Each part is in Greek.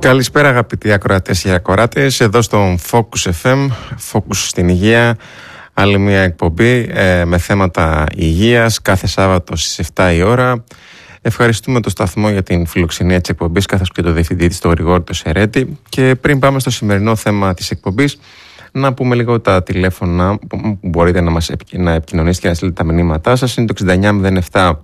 Καλησπέρα αγαπητοί ακροατές και ακροάτες, εδώ στο Focus FM, Focus στην Υγεία, άλλη μια εκπομπή με θέματα υγείας κάθε Σάββατο στις 7 η ώρα. Ευχαριστούμε το σταθμό για την φιλοξενία της εκπομπής, καθώς και το διευθυντή της, τον Γρηγόρη το Σερέτη. Και πριν πάμε στο σημερινό θέμα της εκπομπής, να πούμε λίγο τα τηλέφωνα που μπορείτε να επικοινωνήσετε και να στείλετε τα μηνύματά σας. Είναι το 6907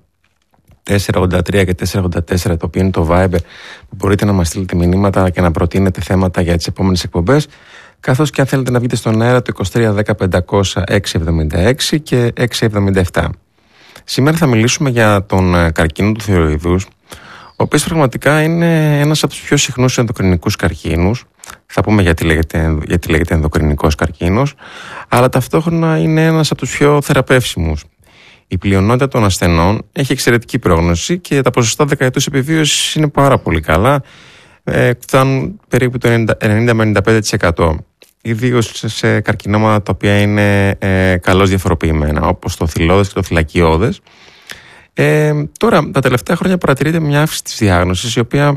483 και 484, το οποίο είναι το Viber, που μπορείτε να μας στείλετε μηνύματα και να προτείνετε θέματα για τις επόμενες εκπομπές, καθώς και αν θέλετε να βγείτε στον αέρα το 2310 500 676 και 677. Σήμερα θα μιλήσουμε για τον καρκίνο του θηροειδούς, ο οποίος πραγματικά είναι ένας από τους πιο συχνούς ενδοκρινικούς καρκίνους. Θα πούμε γιατί λέγεται ενδοκρινικός καρκίνος, αλλά ταυτόχρονα είναι ένας από τους πιο θεραπεύσιμους. Η πλειονότητα των ασθενών έχει εξαιρετική πρόγνωση και τα ποσοστά δεκαετούς επιβίωσης είναι πάρα πολύ καλά, φτάνουν περίπου το 90 με 95%. Ιδίως σε καρκινόματα τα οποία είναι καλώς διαφοροποιημένα, όπως το θυλώδες και το θυλακιώδες. Τώρα, τα τελευταία χρόνια παρατηρείται μια αύξηση της διάγνωσης, η οποία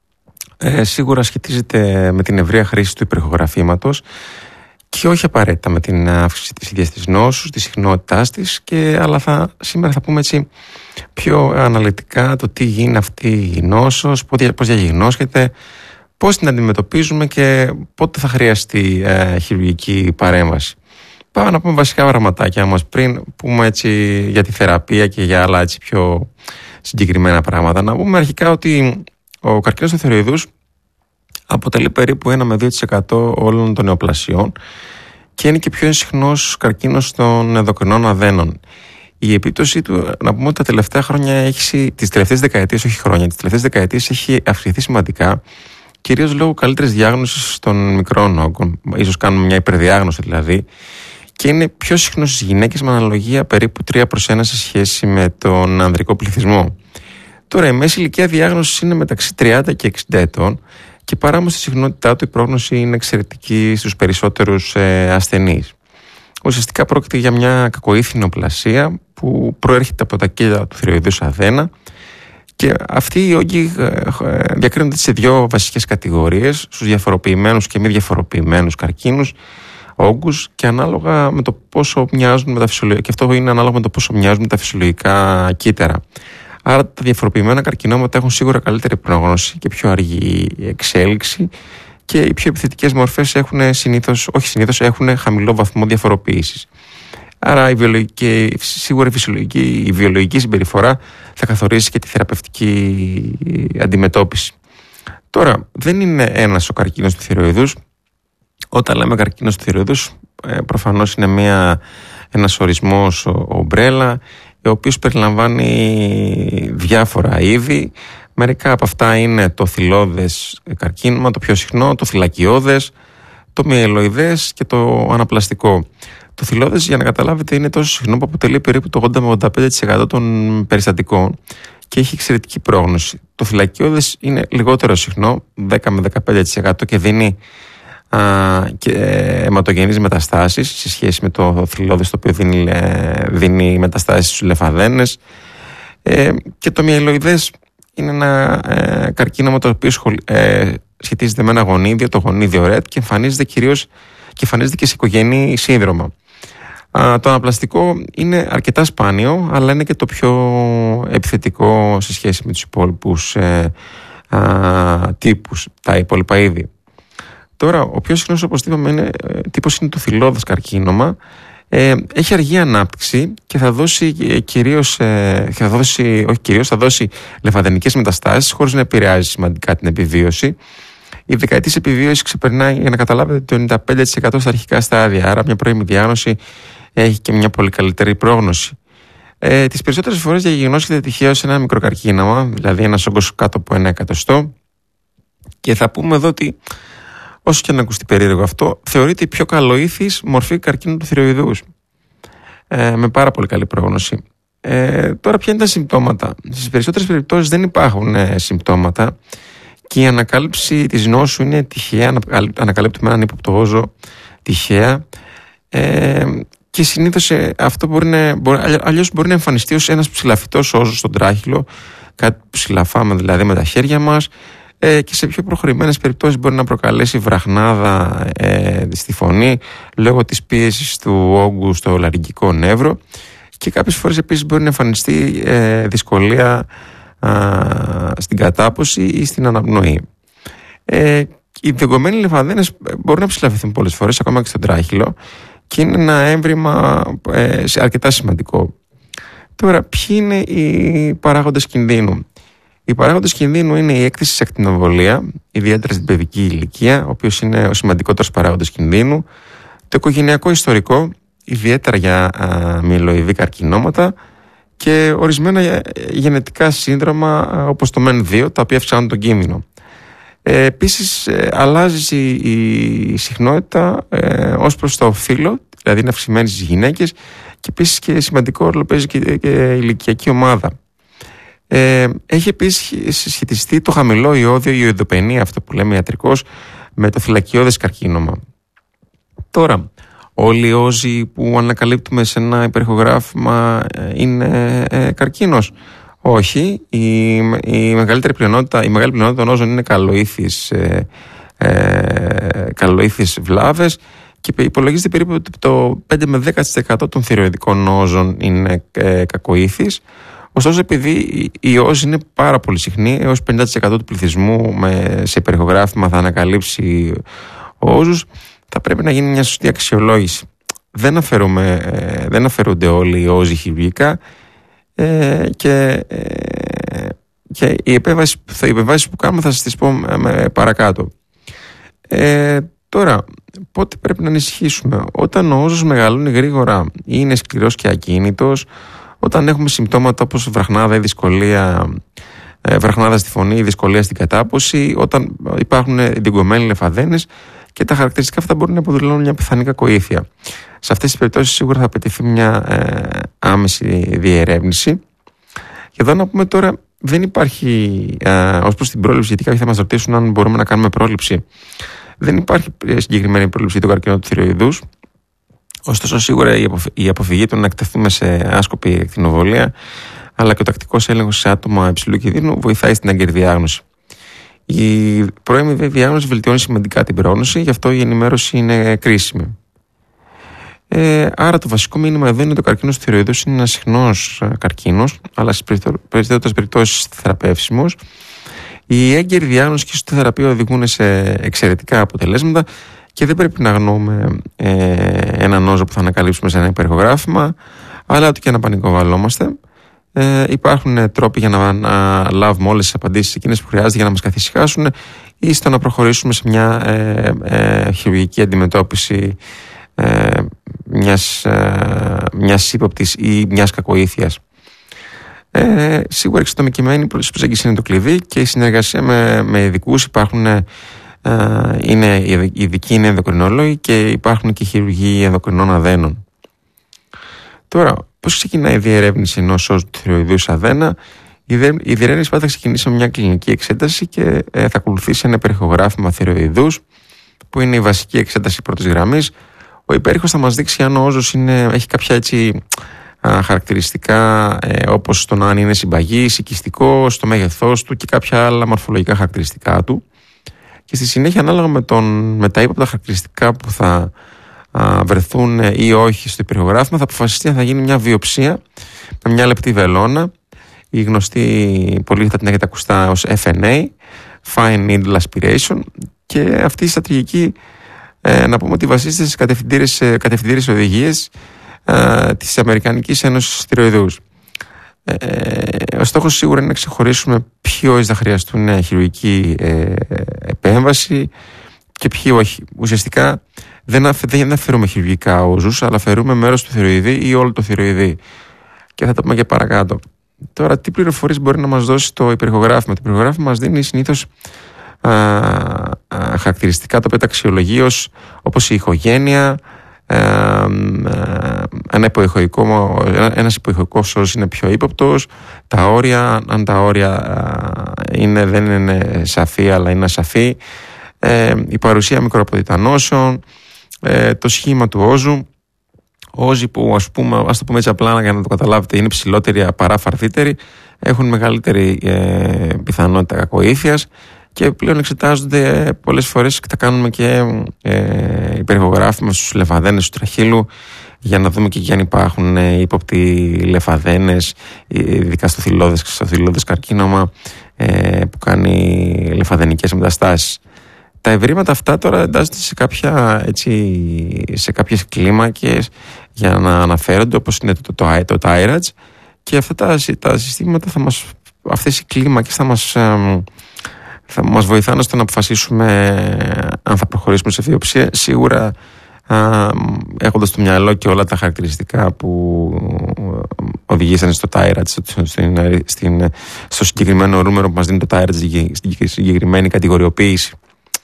σίγουρα σχετίζεται με την ευρεία χρήση του υπερηχογραφήματος και όχι απαραίτητα με την αύξηση της ίδιας της νόσους, της συχνότητάς της, αλλά σήμερα θα πούμε έτσι πιο αναλυτικά το τι γίνει αυτή η νόσος, πώς διαγνώσκεται, πώς την αντιμετωπίζουμε και πότε θα χρειαστεί χειρουργική παρέμβαση. Πάμε να πούμε βασικά πραγματάκια όμως πριν πούμε έτσι για τη θεραπεία και για άλλα έτσι πιο συγκεκριμένα πράγματα. Να πούμε αρχικά ότι ο καρκίνος του θηροειδούς αποτελεί περίπου 1 με 2% όλων των νεοπλασιών και είναι και πιο συχνός καρκίνος των ενδοκρινών αδένων. Η επίπτωσή του, να πούμε ότι τα τελευταία χρόνια τις τελευταίες δεκαετίες, όχι χρόνια, τις τελευταίες δεκαετίες έχει αυξηθεί σημαντικά, κυρίως λόγω καλύτερης διάγνωσης των μικρών όγκων. Ίσως κάνουμε μια υπερδιάγνωση δηλαδή, και είναι πιο συχνός στις γυναίκες με αναλογία περίπου 3/1 σε σχέση με τον ανδρικό πληθυσμό. Τώρα, η μέση ηλικία διάγνωσης είναι μεταξύ 30 και 60 ετών και παρά όμως τη συχνότητά του η πρόγνωση είναι εξαιρετική στους περισσότερους ασθενείς. Ουσιαστικά πρόκειται για μια κακοήθη νεοπλασία που προέρχεται από τα κύλα του θηροειδούς αδένα και αυτοί οι όγκοι διακρίνονται σε δύο βασικές κατηγορίες, στους διαφοροποιημένους και μη διαφοροποιημένους καρκίνους όγκους και ανάλογα με το πόσο μοιάζουν με τα φυσιολογικά, και αυτό είναι ανάλογα με το πόσο μοιάζουν με τα φυσιολογικά κύτταρα. Άρα τα διαφοροποιημένα καρκινόματα έχουν σίγουρα καλύτερη πρόγνωση και πιο αργή εξέλιξη και οι πιο επιθετικές μορφές έχουν έχουν χαμηλό βαθμό διαφοροποίησης. Άρα σίγουρα η βιολογική συμπεριφορά θα καθορίσει και τη θεραπευτική αντιμετώπιση. Τώρα, δεν είναι ένας ο καρκίνος του θηροειδούς. Όταν λέμε καρκίνος του θηροειδούς, προφανώς είναι ένας ορισμός ομπρέλα, ο οποίος περιλαμβάνει διάφορα είδη. Μερικά από αυτά είναι το θυλώδες καρκίνωμα, το πιο συχνό, το θυλακιώδες, το μυελοειδές και το αναπλαστικό. Το θυλώδες, για να καταλάβετε, είναι τόσο συχνό που αποτελεί περίπου το 80 με 85% των περιστατικών και έχει εξαιρετική πρόγνωση. Το θυλακιώδες είναι λιγότερο συχνό, 10 με 15%, και δίνει και αιματογενείς μεταστάσεις σε σχέση με το θυλώδες, το οποίο δίνει μεταστάσεις στους λεμφαδένες, και το μυελοειδές είναι ένα καρκίνωμα το οποίο σχετίζεται με ένα γονίδιο, το γονίδιο RET, και εμφανίζεται και σε οικογενή σύνδρομα. Το αναπλαστικό είναι αρκετά σπάνιο, αλλά είναι και το πιο επιθετικό σε σχέση με τους υπόλοιπους τύπους, τα υπόλοιπα είδη. Τώρα, ο πιο συχνός, όπως είπαμε, τύπος είναι το θυλώδες καρκίνωμα. Έχει αργή ανάπτυξη και θα δώσει θα δώσει λεμφαδενικές μεταστάσεις χωρίς να επηρεάζει σημαντικά την επιβίωση. Η δεκαετής επιβίωση ξεπερνάει, για να καταλάβετε, το 95% στα αρχικά στάδια. Άρα, μια πρώιμη διάγνωση έχει και μια πολύ καλύτερη πρόγνωση. Τις περισσότερες φορές διαγνώσκεται τυχαίως ένα μικροκαρκίνωμα, δηλαδή ένας όγκος κάτω από 1 εκατοστό. Και θα πούμε εδώ ότι, όσο και να ακουστεί περίεργο αυτό, θεωρείται η πιο καλοήθης μορφή καρκίνου του θηροειδούς, με πάρα πολύ καλή πρόγνωση. Τώρα, ποια είναι τα συμπτώματα? Στις περισσότερες περιπτώσεις δεν υπάρχουν συμπτώματα και η ανακάλυψη της νόσου είναι τυχαία, ανακαλύπτουμε έναν ύποπτο όζο τυχαία, και συνήθως αυτό αλλιώς μπορεί να εμφανιστεί ως ένας ψηλαφιτός όζος στον τράχυλο, κάτι που συλλαφάμε δηλαδή με τα χέρια μας, και σε πιο προχωρημένες περιπτώσεις μπορεί να προκαλέσει βραχνάδα στη φωνή λόγω της πίεσης του όγκου στο λαρυγγικό νεύρο, και κάποιες φορές επίσης μπορεί να εμφανιστεί δυσκολία στην κατάποση ή στην αναπνοή. Οι διωγγωμένοι λεμφαδένες μπορούν να ψηλαφηθούν πολλές φορές, ακόμα και στον τράχυλο, και είναι ένα έμβριμα αρκετά σημαντικό. Τώρα, ποιοι είναι οι παράγοντες κινδύνου? Οι παράγοντες κινδύνου είναι η έκθεση σε ακτινοβολία, ιδιαίτερα στην παιδική ηλικία, ο οποίος είναι ο σημαντικότερος παράγοντος κινδύνου, το οικογενειακό ιστορικό, ιδιαίτερα για μυελοειδή καρκινώματα, και ορισμένα γενετικά σύνδρομα όπως το MEN2, τα οποία αυξάνουν τον κίνδυνο. Επίσης, αλλάζει η συχνότητα ως προς το φύλο, δηλαδή είναι αυξημένη στις γυναίκες, και επίσης και σημαντικό ρόλο παίζει και η ηλικιακή ομάδα. Έχει επίσης συσχετιστεί το χαμηλό ιόδιο, η ιοδοπενία, αυτό που λέμε ιατρικώς, με το θυλακιώδες καρκίνωμα. Τώρα, όλοι οι όζοι που ανακαλύπτουμε σε ένα υπερηχογράφημα είναι καρκίνος? Όχι. Η μεγάλη πλειονότητα των όζων είναι καλοήθεις βλάβες, και υπολογίζεται περίπου το 5 με 10% των θηροειδικών όζων είναι κακοήθεις. Ωστόσο, επειδή οι όζοι είναι πάρα πολύ συχνοί, έως 50% του πληθυσμού σε υπερηχογράφημα θα ανακαλύψει όζους, θα πρέπει να γίνει μια σωστή αξιολόγηση. Δεν αφαιρούνται όλοι οι όζοι χειρουργικά, και οι επεμβάσεις που κάνουμε θα σας τις πω παρακάτω. Τώρα, πότε πρέπει να ανησυχήσουμε? Όταν ο όζος μεγαλώνει γρήγορα ή είναι σκληρός και ακίνητος, όταν έχουμε συμπτώματα όπως βραχνάδα ή βραχνάδα στη φωνή ή δυσκολία στην κατάποση, όταν υπάρχουν διωγγωμένοι λεμφαδένες, και τα χαρακτηριστικά αυτά μπορούν να αποδηλώνουν μια πιθανή κακοήθεια. Σε αυτές τις περιπτώσεις σίγουρα θα απαιτηθεί μια άμεση διερεύνηση. Και εδώ να πούμε τώρα, δεν υπάρχει ως προς την πρόληψη, γιατί κάποιοι θα μας ρωτήσουν αν μπορούμε να κάνουμε πρόληψη. Δεν υπάρχει συγκεκριμένη πρόληψη του καρκίνου του θηροειδούς. Ωστόσο, σίγουρα η αποφυγή του να εκτεθούμε σε άσκοπη ακτινοβολία, αλλά και ο τακτικός έλεγχος σε άτομα υψηλού κινδύνου βοηθάει στην έγκαιρη διάγνωση. Η πρώιμη διάγνωση βελτιώνει σημαντικά την πρόγνωση, γι' αυτό η ενημέρωση είναι κρίσιμη. Άρα το βασικό μήνυμα εδώ είναι ότι ο καρκίνος του θηροειδούς είναι ένας συχνός καρκίνος, αλλά στις περισσότερες περιπτώσεις θεραπεύσιμος. Η έγκαιρη διάγνωση και η σωστή θεραπεία οδηγούν σε εξαιρετικά αποτελέσματα, και δεν πρέπει να αγνοούμε έναν όζο που θα ανακαλύψουμε σε ένα υπερηχογράφημα, αλλά ότι και να πανικοβαλόμαστε. Υπάρχουν τρόποι για να λάβουμε όλες τις απαντήσεις εκείνες που χρειάζεται για να μας καθησυχάσουν, ή στο να προχωρήσουμε σε μια χειρουργική αντιμετώπιση μιας ύποπτης ή μιας κακοήθειας. Σίγουρα η εξατομικευμένη προσέγγιση είναι το κλειδί, και η συνεργασία με ειδικούς. Είναι ειδικοί, είναι ενδοκρινολόγοι, και υπάρχουν και χειρουργοί ενδοκρινών αδένων. Τώρα, πώς ξεκινάει η διερεύνηση ενός όζου του θηροειδούς αδένα? Η διερεύνηση θα ξεκινήσει με μια κλινική εξέταση και θα ακολουθήσει ένα υπερηχογράφημα θηροειδούς, που είναι η βασική εξέταση πρώτης γραμμής. Ο υπέρηχος θα μας δείξει αν ο όζος έχει κάποια χαρακτηριστικά, όπως το να αν είναι συμπαγής, οικιστικό, στο μέγεθός του και κάποια άλλα μορφολογικά χαρακτηριστικά του. Και στη συνέχεια, ανάλογα με τα ύποπτα χαρακτηριστικά που θα βρεθούν ή όχι στο υπερηχογράφημα, θα αποφασιστεί αν θα γίνει μια βιοψία με μια λεπτή βελόνα, η γνωστή, πολύ θα την έχετε ακουστά ως FNA, Fine Needle Aspiration, και αυτή η στρατηγική να πούμε ότι βασίζεται στις κατευθυντήριες οδηγίες της Αμερικανικής Ένωσης Θηροειδούς. Ο στόχος σίγουρα είναι να ξεχωρίσουμε ποιοι όζοι θα χρειαστούν χειρουργική επέμβαση και ποιοι όχι. Ουσιαστικά δεν αφαιρούμε χειρουργικά όζους, αλλά αφαιρούμε μέρος του θηροειδή ή όλο το θηροειδή. Και θα το πούμε και παρακάτω. Τώρα, τι πληροφορίες μπορεί να μας δώσει το υπερηχογράφημα? Το υπερηχογράφημα μας δίνει συνήθως χαρακτηριστικά τα οποία τα αξιολογεί όπως η ηχογένεια, ένας υποηχοϊκός όζος είναι πιο ύποπτος, τα όρια, αν τα όρια δεν είναι σαφή αλλά είναι ασαφή, η παρουσία μικροποδιτανώσεων, το σχήμα του όζου. Όζοι που ας το πούμε έτσι απλά για να το καταλάβετε είναι ψηλότεροι παρά φαρδύτεροι, έχουν μεγαλύτερη πιθανότητα κακοήθειας, και πλέον εξετάζονται πολλές φορές και τα κάνουμε και υπερηχογράφημα στους λεφαδένες του τραχύλου για να δούμε και αν υπάρχουν ύποπτοι λεφαδένες, ειδικά στο θηλώδες καρκίνωμα που κάνει λεφαδενικές μεταστάσεις. Τα ευρήματα αυτά τώρα εντάσσονται σε κάποιες κλίμακες για να αναφέρονται, όπως είναι το TIRADS, και αυτά τα συστήματα αυτές οι κλίμακες θα μας βοηθάνε ώστε να αποφασίσουμε αν θα προχωρήσουμε σε βιοψία, σίγουρα έχοντας στο μυαλό και όλα τα χαρακτηριστικά που οδηγήσαν στο TIRADS, στο συγκεκριμένο νούμερο που μας δίνει το TIRADS, στην συγκεκριμένη κατηγοριοποίηση.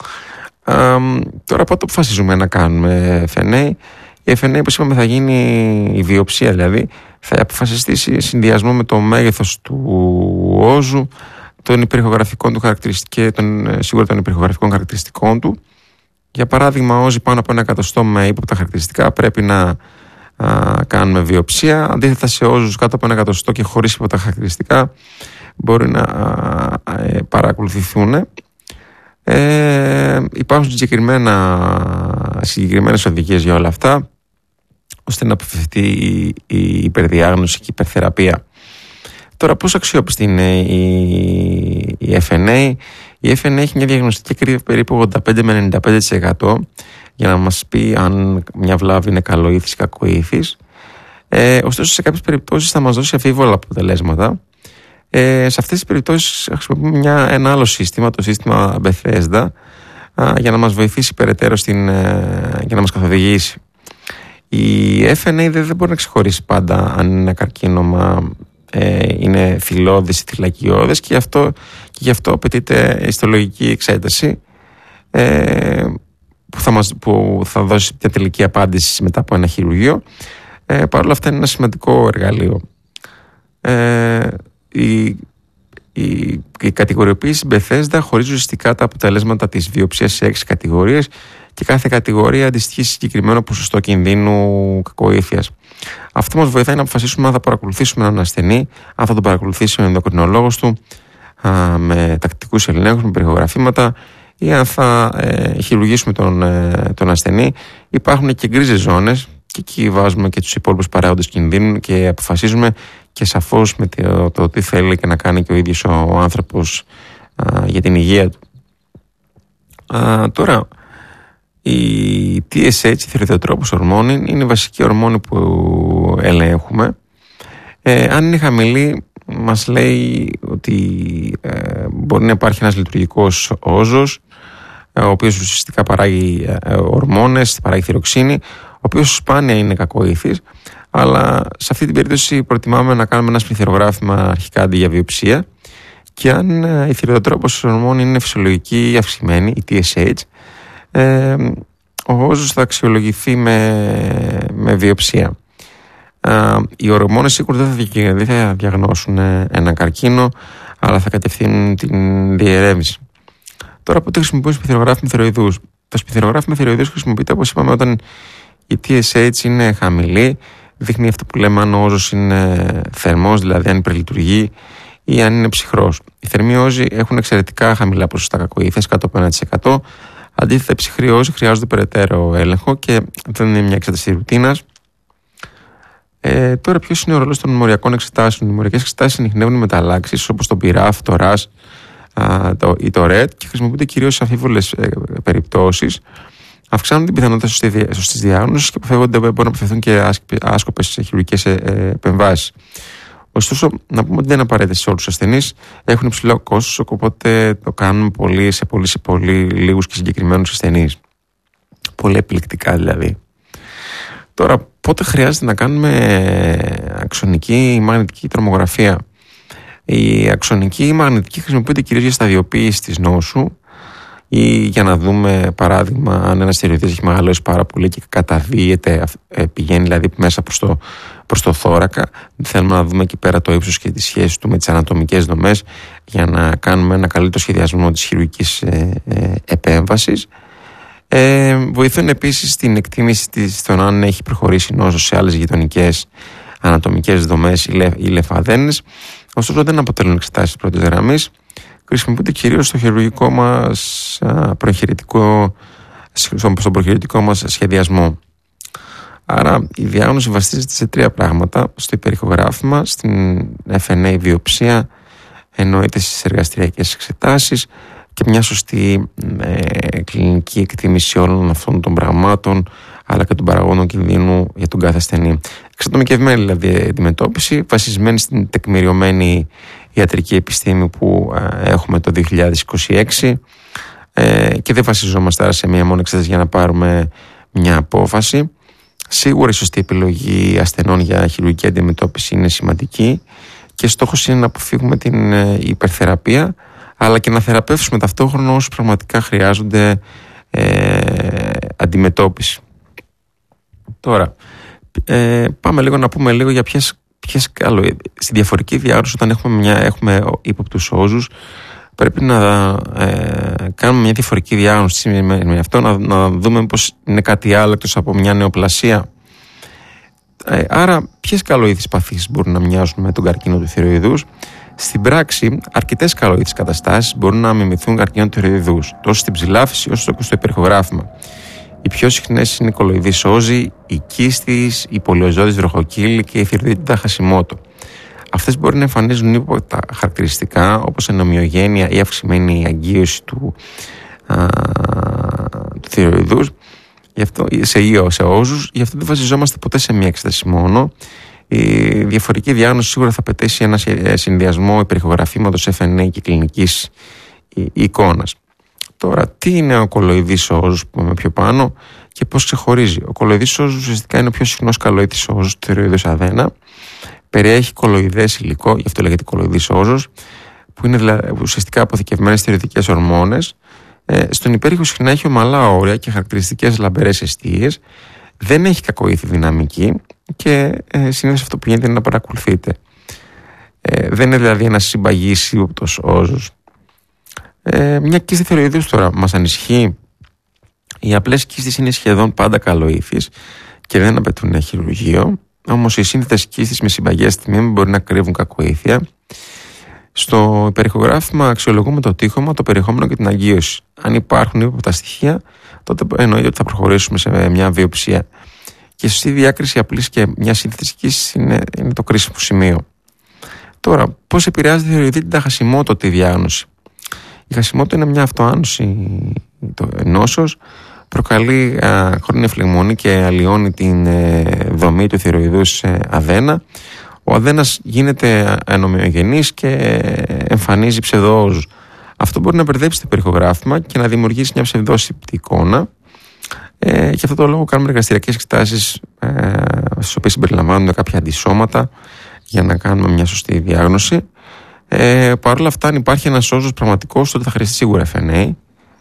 Τώρα πότε αποφασίζουμε να κάνουμε FNA? Η FNA, όπως είπαμε, θα γίνει η βιοψία, δηλαδή θα αποφασιστεί σε συνδυασμό με το μέγεθος του όζου, των υπερηχογραφικών του σίγουρα των υπερηχογραφικών χαρακτηριστικών του. Για παράδειγμα, όζοι πάνω από 1 εκατοστό με ύποπτα χαρακτηριστικά πρέπει να κάνουμε βιοψία. Αντίθετα, σε όζους κάτω από 1 εκατοστό και χωρίς ύποπτα χαρακτηριστικά μπορεί να παρακολουθηθούν. Υπάρχουν συγκεκριμένες οδηγίες για όλα αυτά, ώστε να αποφευθεί η υπερδιάγνωση και η υπερθεραπεία. Τώρα, πώς αξιόπιστη είναι η FNA? Η FNA έχει μια διαγνωστική ακρίβεια περίπου 85 με 95% για να μας πει αν μια βλάβη είναι καλοήθης ή κακοήθης. Ωστόσο, σε κάποιες περιπτώσεις θα μας δώσει αμφίβολα αποτελέσματα. Σε αυτές τις περιπτώσεις χρησιμοποιούμε ένα άλλο σύστημα, το σύστημα Bethesda, για να μας βοηθήσει περαιτέρω για να μας καθοδηγήσει. Η FNA δεν μπορεί να ξεχωρίσει πάντα αν ένα καρκίνωμα είναι θηλώδες ή θυλακιώδες, και γι' αυτό απαιτείται ιστολογική εξέταση που θα δώσει μια τελική απάντηση μετά από ένα χειρουργείο. Παρ' όλα αυτά είναι ένα σημαντικό εργαλείο. Η κατηγοριοποίηση Bethesda χωρίζει ουσιαστικά τα αποτελέσματα της βιοψίας σε 6 κατηγορίες, και κάθε κατηγορία αντιστοιχεί σε συγκεκριμένο ποσοστό κινδύνου κακοήθειας. Αυτό μας βοηθάει να αποφασίσουμε αν θα παρακολουθήσουμε έναν ασθενή, αν θα τον παρακολουθήσει ο ενδοκρινολόγος του με τακτικούς ελέγχους, με περιχογραφήματα, ή αν θα χειρουργήσουμε τον ασθενή. Υπάρχουν και γκρίζες ζώνες, και εκεί βάζουμε και τους υπόλοιπους παράγοντες κινδύνου και αποφασίζουμε και σαφώς με το τι θέλει και να κάνει και ο ίδιος ο άνθρωπος για την υγεία του. Τώρα, η TSH, η θηροειδεοτρόπους ορμόνη, είναι η βασική ορμόνη που ελέγχουμε. Αν είναι χαμηλή, μας λέει ότι μπορεί να υπάρχει ένας λειτουργικός όζος, ο οποίος ουσιαστικά παράγει ορμόνες, παράγει θηροξίνη, ο οποίος σπάνια είναι κακοήθης, αλλά σε αυτή την περίπτωση προτιμάμε να κάνουμε ένα σπινθυρογράφημα αρχικά αντί για βιοψία, και αν η θηροειδεοτρόπους ορμόνη είναι φυσιολογική ή αυξημένη, η TSH, ο όζος θα αξιολογηθεί με βιοψία. Οι ορμόνες σίγουρα δεν θα διαγνώσουν ένα καρκίνο, αλλά θα κατευθύνουν την διερεύνηση. Τώρα, πότε χρησιμοποιούμε σπινθυρογράφημα θηροειδούς? Το σπινθυρογράφημα θηροειδούς χρησιμοποιείται, όπως είπαμε, όταν η TSH είναι χαμηλή, δείχνει αυτό που λέμε αν ο όζος είναι θερμός, δηλαδή αν υπερλειτουργεί, ή αν είναι ψυχρός. Οι θερμοί όζοι έχουν εξαιρετικά χαμηλά ποσοστά κακοήθειας, κάτω από 1%. Αντίθετα, οι ψυχροί όζοι χρειάζονται περαιτέρω έλεγχο και δεν είναι μια εξέταση ρουτίνας. Τώρα, ποιος είναι ο ρόλος των μοριακών εξετάσεων? Οι μοριακές εξετάσεις ανιχνεύουν μεταλλάξεις όπως το PIRAF, το RAS ή το RED, και χρησιμοποιούνται κυρίως σε αμφίβολες περιπτώσεις. Αυξάνουν την πιθανότητα σωστής διάγνωσης και μπορούν να αποφευθούν και άσκοπες χειρουργικές επεμβάσεις. Ωστόσο, να πούμε ότι δεν είναι απαραίτητα σε όλους τους ασθενείς. Έχουν υψηλό κόστος, οπότε το κάνουμε σε πολύ λίγους και συγκεκριμένους ασθενείς. Πολύ επιλεκτικά δηλαδή. Τώρα, πότε χρειάζεται να κάνουμε αξονική ή μαγνητική τρομογραφία? Η αξονική ή μαγνητική χρησιμοποιείται κυρίως για σταδιοποίηση της νόσου, ή για να δούμε, παράδειγμα, αν ένας θηροειδής έχει μεγαλώσει πάρα πολύ και καταδύεται, πηγαίνει δηλαδή μέσα προς το θώρακα. Θέλουμε να δούμε εκεί πέρα το ύψος και τη σχέση του με τις ανατομικές δομές, για να κάνουμε ένα καλύτερο σχεδιασμό της χειρουργικής επέμβασης. Βοηθούν επίσης στην εκτίμηση των αν έχει προχωρήσει νόσο σε άλλες γειτονικές ανατομικές δομές ή λεφαδένες. Ωστόσο, δεν αποτελούν εξετάσεις πρώτης γραμμής. χρησιμοποιούνται κυρίως στο χειρουργικό μας στον προχειρητικό μας σχεδιασμό. Άρα η διάγνωση βασίζεται σε 3 πράγματα: στο υπερηχογράφημα, στην FNA βιοψία, εννοείται στις εργαστηριακές εξετάσεις και μια σωστή κλινική εκτίμηση όλων αυτών των πραγμάτων, αλλά και των παραγόντων κινδύνου για τον κάθε ασθενή. Εξατομικευμένη δηλαδή αντιμετώπιση, βασισμένη στην τεκμηριωμένη ιατρική επιστήμη που έχουμε το 2026, και δεν βασιζόμαστε άρα σε μία μόνη εξέταση για να πάρουμε μια απόφαση. Σίγουρα η σωστή επιλογή ασθενών για χειρουργική αντιμετώπιση είναι σημαντική και στόχος είναι να αποφύγουμε την υπερθεραπεία, αλλά και να θεραπεύσουμε ταυτόχρονα όσους πραγματικά χρειάζονται αντιμετώπιση. Τώρα, πάμε λίγο να πούμε λίγο για στη διαφορική διάγνωση. Όταν έχουμε ύποπτους όζους, πρέπει να κάνουμε μια διαφορική διάγνωση με αυτό, να δούμε πως είναι κάτι άλλο εκτός από μια νεοπλασία. Άρα, ποιες καλοήθεις παθήσεις μπορούν να μοιάζουν με τον καρκίνο του θηροειδούς? Στην πράξη, αρκετές καλοήθεις καταστάσεις μπορούν να μιμηθούν καρκίνο του θηροειδούς, τόσο στην ψηλάφιση όσο και στο υπερηχογράφημα. Οι πιο συχνές είναι οι κολοειδείς όζοι, η κίστης, η πολυοζώδης βροχοκύλη και η θηροειδίτιδα Χασιμότο. Αυτές μπορεί να εμφανίζουν ύποπτα χαρακτηριστικά όπως ανομοιογένεια ή αυξημένη αγκίωση του θηροειδούς, σε όζους. Γι' αυτό δεν βασιζόμαστε ποτέ σε μία εξέταση μόνο. Η διαφορική διάγνωση σίγουρα θα απαιτήσει ένα συνδυασμό υπερηχογραφήματος, FNA και κλινικής εικόνας. Τώρα, τι είναι ο κολοειδής όζος που πάμε πιο πάνω και πώς ξεχωρίζει? Ο κολοειδής όζος ουσιαστικά είναι ο πιο συχνός καλοήθης όζος του θηροειδούς αδένα. Περιέχει κολοειδές υλικό, γι' αυτό λέγεται κολοειδής όζος, που είναι ουσιαστικά αποθηκευμένες θηροειδικές ορμόνες. Στον υπέρηχο συχνά έχει ομαλά όρια και χαρακτηριστικές λαμπερές εστίες. Δεν έχει κακοήθη δυναμική και συνήθως αυτό που γίνεται είναι να παρακολουθείτε. Δεν είναι δηλαδή ένας συμπαγής ύποπτος όζος. Μια κίστη θηροειδούς τώρα μας ανησυχεί. Οι απλές κίστες είναι σχεδόν πάντα καλοήθεις και δεν απαιτούν χειρουργείο. Όμως οι σύνθετες κίστες με συμπαγές τμήμα μπορεί να κρύβουν κακοήθεια. Στο υπερηχογράφημα αξιολογούμε το τείχομα, το περιεχόμενο και την αγκίωση. Αν υπάρχουν ύποπτα στοιχεία, τότε εννοείται ότι θα προχωρήσουμε σε μια βιοψία. Και η σωστή διάκριση απλής και μια σύνθετης κίστης είναι το κρίσιμο σημείο. Τώρα, πώς επηρεάζεται η θηροειδίτιδα Χασιμότο τη διάγνωση? Η Χασιμότο είναι μια αυτοάνωση νόσος, προκαλεί χρόνια φλεγμονή και αλλοιώνει την δομή του θηροειδούς αδένα. Ο αδένας γίνεται ανομοιογενής και εμφανίζει ψευδόόζους. Αυτό μπορεί να μπερδέψει το υπερηχογράφημα και να δημιουργήσει μια ψευδόσυπτη εικόνα. Και αυτό το λόγο κάνουμε εργαστηριακές εξετάσεις, στις οποίες συμπεριλαμβάνονται κάποια αντισώματα για να κάνουμε μια σωστή διάγνωση. Παρ' όλα αυτά, αν υπάρχει ένας όζος πραγματικός, τότε θα χρειαστεί σίγουρα FNA.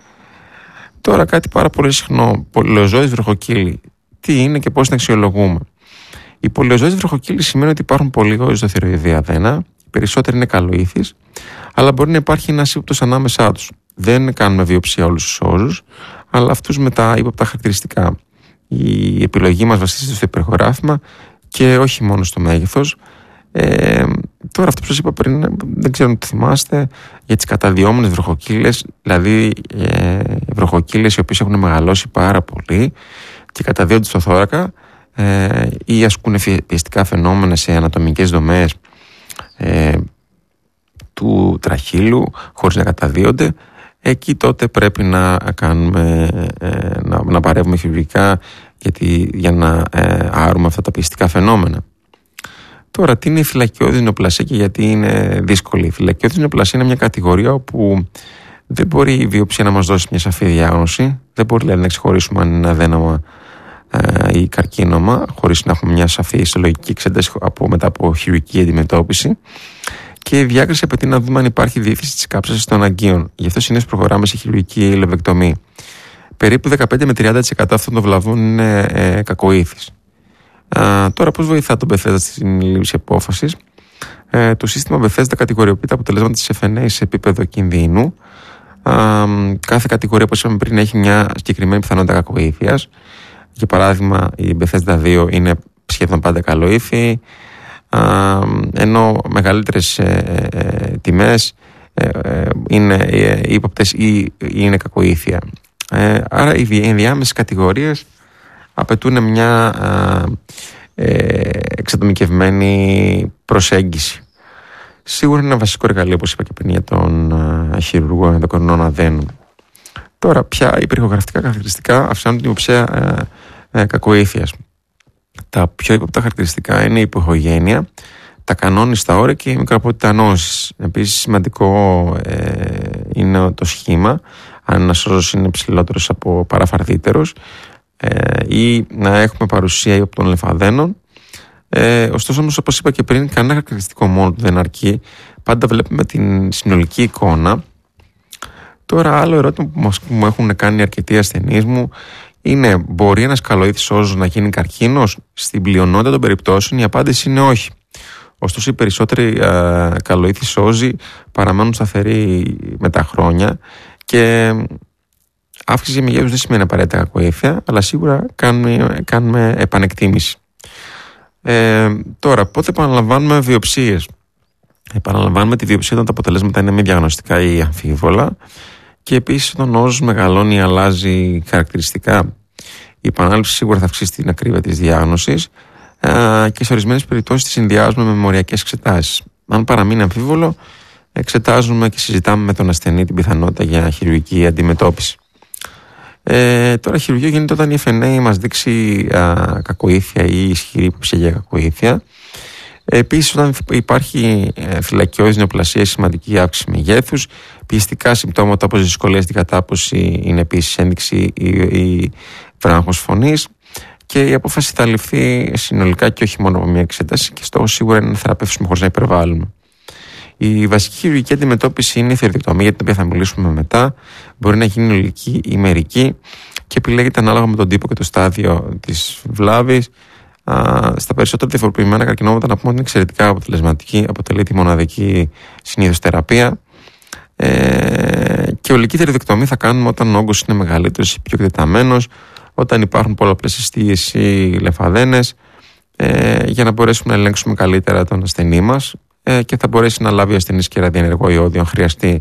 Τώρα, κάτι πάρα πολύ συχνό, πολυοζώδης βροχοκύλη. Τι είναι και πώς την αξιολογούμε? Η πολυοζώδης βροχοκύλη σημαίνει ότι υπάρχουν πολλοί όζοι στο θηροειδή αδένα, οι περισσότεροι είναι καλοήθεις, αλλά μπορεί να υπάρχει ένας ύποπτος ανάμεσά τους. Δεν κάνουμε βιοψία όλους τους όζους, αλλά αυτούς με τα ύποπτα χαρακτηριστικά. Η επιλογή μας βασίζεται στο υπερηχογράφημα και όχι μόνο στο μέγεθος. Τώρα, αυτό που σας είπα πριν, δεν ξέρω αν το θυμάστε, για τις καταδυόμενες βροχοκύλες, δηλαδή βροχοκύλες οι οποίες έχουν μεγαλώσει πάρα πολύ και καταδύονται στο θώρακα ή ασκούν πιεστικά φαινόμενα σε ανατομικές δομές του τραχύλου χωρίς να καταδύονται. Εκεί τότε πρέπει να παρεύουμε χειρουργικά για να άρουμε αυτά τα πιεστικά φαινόμενα. Τώρα, τι είναι η φυλακιώδης νεοπλασία και γιατί είναι δύσκολη? Η φυλακιώδης νεοπλασία είναι μια κατηγορία όπου δεν μπορεί η βιοψία να μας δώσει μια σαφή διάγνωση. Δεν μπορεί δηλαδή να ξεχωρίσουμε αν είναι αδέναμα ή καρκίνωμα, χωρίς να έχουμε μια σαφή ιστολογική εξέταση μετά από χειρουργική αντιμετώπιση. Και η διάκριση απαιτεί να δούμε αν υπάρχει διεύθυνση της κάψας των αγκίων. Γι' αυτό συνήθως προχωράμε σε χειρουργική λεβεκτομή. Περίπου 15 με 30% αυτών των βλαβών είναι κακοήθεις. Τώρα, πώς βοηθά τον Bethesda στην λήψη απόφασης? Το σύστημα Bethesda κατηγοριοποιεί τα αποτελέσματα της FNA σε επίπεδο κινδύνου. Κάθε κατηγορία, όπως είπαμε πριν, έχει μια συγκεκριμένη πιθανότητα κακοήθειας. Για παράδειγμα, η Bethesda 2 είναι σχεδόν πάντα καλοήθη, ενώ μεγαλύτερες τιμές είναι ύποπτες ή είναι κακοήθεια. Άρα οι ενδιάμεσες κατηγορίες απαιτούν μια εξατομικευμένη προσέγγιση. Σίγουρα είναι ένα βασικό εργαλείο, όπως είπα και πριν, για τον χειρουργό ενδοκρινών αδένων. Τώρα, ποια υπερηχογραφτικά χαρακτηριστικά αυξάνουν την υποψία κακοήθειας? Τα πιο ύποπτα χαρακτηριστικά είναι η υποχογένεια, τα κανόνιστα όρια και η μικραπότητα νόσης. Επίσης, σημαντικό είναι το σχήμα, αν ένας όρος είναι ψηλότερος από παραφαρδίτερος, ή να έχουμε παρουσία ύποπτων λεμφαδένων. Ωστόσο, όμως, όπως είπα και πριν, κανένα χαρακτηριστικό μόνο του δεν αρκεί. Πάντα βλέπουμε την συνολική εικόνα. Τώρα, άλλο ερώτημα που μου έχουν κάνει αρκετοί ασθενείς μου είναι: μπορεί ένας καλοήθης όζος να γίνει καρκίνος? Στην πλειονότητα των περιπτώσεων η απάντηση είναι όχι. Ωστόσο, οι περισσότεροι καλοήθης όζοι παραμένουν σταθεροί με τα χρόνια και αύξηση μεγέθους δεν σημαίνει απαραίτητα κακοήθεια, αλλά σίγουρα κάνουμε επανεκτίμηση. Τώρα, πότε επαναλαμβάνουμε βιοψίες? Επαναλαμβάνουμε τη βιοψία όταν τα αποτελέσματα είναι μη διαγνωστικά ή αμφίβολα, και επίσης όταν ο όζος μεγαλώνει ή αλλάζει χαρακτηριστικά. Η επανάληψη σίγουρα θα αυξήσει την ακρίβεια της διάγνωσης και σε ορισμένες περιπτώσεις τη συνδυάζουμε με μεμοριακές εξετάσεις. Αν παραμείνει αμφίβολο, εξετάζουμε και συζητάμε με τον ασθενή την πιθανότητα για χειρουργική αντιμετώπιση. Τώρα, χειρουργείο γίνεται όταν η FNA μας δείξει κακοήθεια ή ισχυρή υποψία για κακοήθεια. Επίσης, όταν υπάρχει φυλακιώδης νεοπλασία, σημαντική αύξηση μεγέθους, πιεστικά συμπτώματα όπως δυσκολία στην κατάπωση είναι επίσης ένδειξη ή βράγχος φωνής, και η απόφαση θα ληφθεί συνολικά και όχι μόνο από μια εξέταση, και στόχος σίγουρα είναι να θεραπεύσουμε χωρίς να υπερβάλλουμε. Η βασική χειρουργική αντιμετώπιση είναι η θηροειδεκτομία, για την οποία θα μιλήσουμε μετά. Μπορεί να γίνει ολική ή μερική και επιλέγεται ανάλογα με τον τύπο και το στάδιο της βλάβης. Στα περισσότερα διαφοροποιημένα καρκινόματα, να πούμε ότι είναι εξαιρετικά αποτελεσματική, αποτελεί τη μοναδική συνήθως θεραπεία. Και ολική θηροειδεκτομία θα κάνουμε όταν ο όγκος είναι μεγαλύτερος ή πιο εκτεταμένος, όταν υπάρχουν πολλαπλές αιστείες ή λεμφαδένες, για να μπορέσουμε να ελέγξουμε καλύτερα τον ασθενή μας και θα μπορέσει να λάβει ο ασθενής και ραδιενεργό ιόδιο αν χρειαστεί.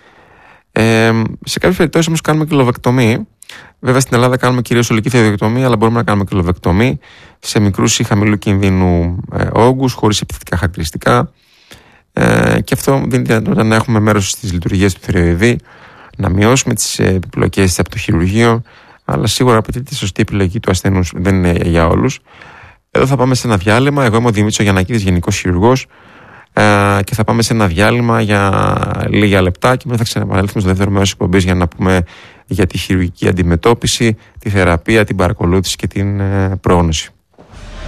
Σε κάποιες περιπτώσεις όμως κάνουμε κυλοβεκτομή. Βέβαια στην Ελλάδα κάνουμε κυρίως ολική θηροειδεκτομία, αλλά μπορούμε να κάνουμε κυλοβεκτομή σε μικρούς ή χαμηλού κινδύνου όγκους, χωρίς επιθετικά χαρακτηριστικά. Και αυτό δίνει τη δυνατότητα να έχουμε μέρος στις λειτουργίες του θηροειδή, να μειώσουμε τις επιπλοκές από το χειρουργείο, αλλά σίγουρα απαιτείται τη σωστή επιλογή του ασθενούς, δεν είναι για όλους. Εδώ θα πάμε σε ένα διάλειμμα. Εγώ είμαι ο Δημήτρης Γιαννακίδης, γενικός χειρουργός, και θα πάμε σε ένα διάλειμμα για λίγα λεπτά και μετά θα ξαναεπανέλθουμε στο δεύτερο μέρος της εκπομπής για να πούμε για τη χειρουργική αντιμετώπιση, τη θεραπεία, την παρακολούθηση και την πρόγνωση.